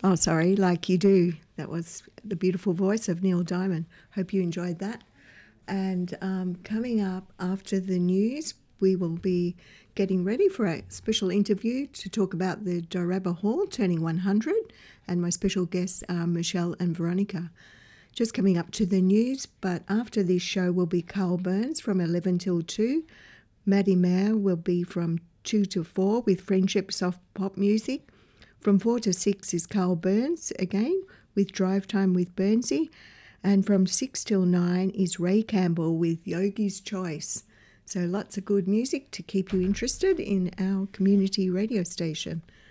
Oh, sorry, like you do. That was the beautiful voice of Neil Diamond. Hope you enjoyed that. And coming up after the news, we will be getting ready for a special interview to talk about the Doraba Hall turning 100. And my special guests are Michelle and Veronica. Just coming up to the news, but after this show will be Carl Burns from 11 till 2. Maddie Mayer will be from 2 to 4 with Friendship Soft Pop Music. From 4 to 6 is Carl Burns again with Drive Time with Burnsy. And from 6 till 9 is Ray Campbell with Yogi's Choice. So lots of good music to keep you interested in our community radio station.